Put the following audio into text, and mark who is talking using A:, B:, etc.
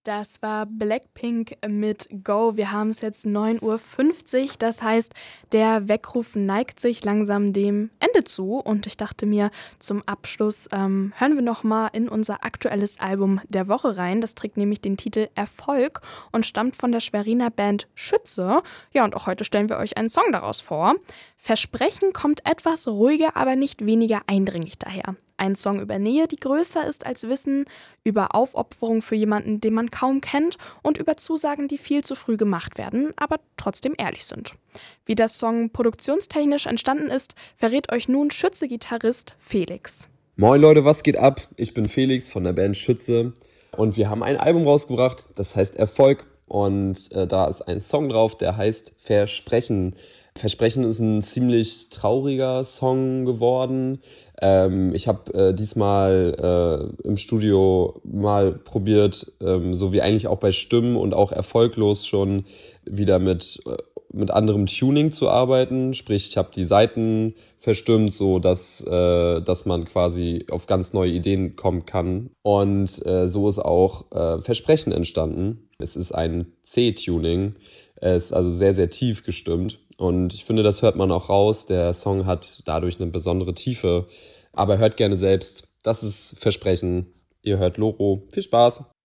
A: Das war Blackpink mit Go. Wir haben es jetzt 9:50 Uhr. Das heißt, der Weckruf neigt sich langsam dem Ende zu. Und ich dachte mir, zum Abschluss hören wir nochmal in unser aktuelles Album der Woche rein. Das trägt nämlich den Titel Erfolg und stammt von der Schweriner Band Schütze. Ja, und auch heute stellen wir euch einen Song daraus vor. Versprechen kommt etwas ruhiger, aber nicht weniger eindringlich daher. Ein Song über Nähe, die größer ist als Wissen, über Aufopferung für jemanden, den man kaum kennt und über Zusagen, die viel zu früh gemacht werden, aber trotzdem ehrlich sind. Wie der Song produktionstechnisch entstanden ist, verrät euch nun Schütze-Gitarrist Felix.
B: Moin Leute, was geht ab? Ich bin Felix von der Band Schütze und wir haben ein Album rausgebracht, das heißt Erfolg und da ist ein Song drauf, der heißt Versprechen. Versprechen ist ein ziemlich trauriger Song geworden. Ich habe diesmal im Studio mal probiert, so wie eigentlich auch bei Stimmen und auch erfolglos schon wieder mit anderem Tuning zu arbeiten. Sprich, ich habe die Saiten verstimmt, so dass man quasi auf ganz neue Ideen kommen kann. Und so ist auch Versprechen entstanden. Es ist ein C-Tuning. Es ist also sehr, sehr tief gestimmt. Und ich finde, das hört man auch raus. Der Song hat dadurch eine besondere Tiefe. Aber hört gerne selbst. Das ist Versprechen. Ihr hört Loro. Viel Spaß!